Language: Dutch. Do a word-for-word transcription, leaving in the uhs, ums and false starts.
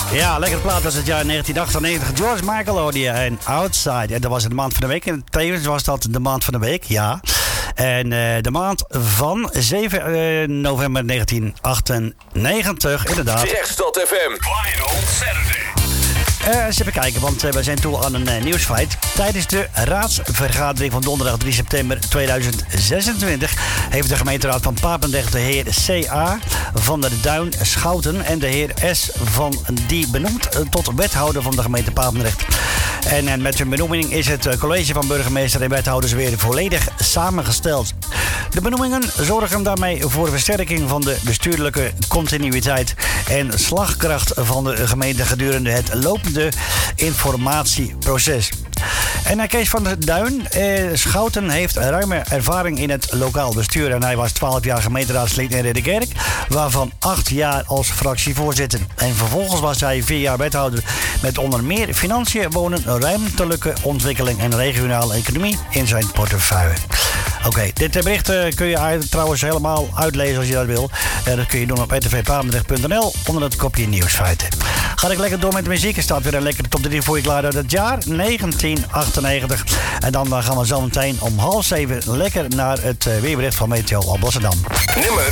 Ja, lekker plaat was het jaar negentien achtennegentig. George Michael hoorde je en Outside. En dat was het de maand van de week. En tevens was dat de maand van de week, ja. En uh, de maand van zeven november negentien achtennegentig, inderdaad. Rechtstad F M. Final Saturday. Uh, eens even kijken, want uh, we zijn toe aan een uh, nieuwsfeit. Tijdens de raadsvergadering van donderdag drie september tweeduizend zesentwintig... heeft de gemeenteraad van Papendrecht de heer C A van der Duin Schouten en de heer S van die benoemd uh, tot wethouder van de gemeente Papendrecht. En, en met hun benoeming is het uh, college van burgemeester en wethouders weer volledig samengesteld. De benoemingen zorgen daarmee voor versterking van de bestuurlijke continuïteit en slagkracht van de gemeente gedurende het lopende informatieproces. En Kees van der Duin, eh, Schouten heeft ruime ervaring in het lokaal bestuur. En hij was twaalf jaar gemeenteraadslid in Ridderkerk, waarvan acht jaar als fractievoorzitter. En vervolgens was hij vier jaar wethouder met onder meer financiën, wonen, ruimtelijke ontwikkeling en regionale economie in zijn portefeuille. Oké, okay, dit bericht uh, kun je trouwens helemaal uitlezen als je dat wil. Uh, dat kun je doen op r t v papendrecht punt n l onder het kopje nieuwsfeiten. Ga ik lekker door met de muziek. Er staat weer een lekkere top drie voor je klaar uit het jaar negentien achtennegentig. En dan uh, gaan we zo meteen om half zeven lekker naar het uh, weerbericht van Meteo Alblasserdam. Nummer